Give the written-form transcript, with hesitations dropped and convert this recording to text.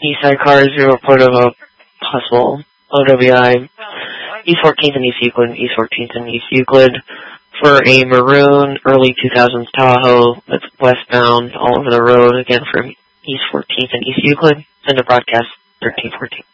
Eastside cars, we report of a possible OWI East 14th and East Euclid, East 14th and East Euclid for a maroon early 2000s Tahoe that's westbound all over the road, again from East 14th and East Euclid. Send a broadcast 1314.